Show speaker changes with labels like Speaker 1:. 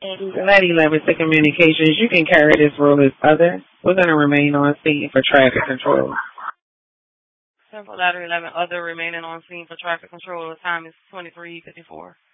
Speaker 1: Lady Levinson Communications, you can carry this role as other. We're going to remain on scene for traffic control.
Speaker 2: Central Ladder 11, other remaining on scene for traffic control. The time is 23:54.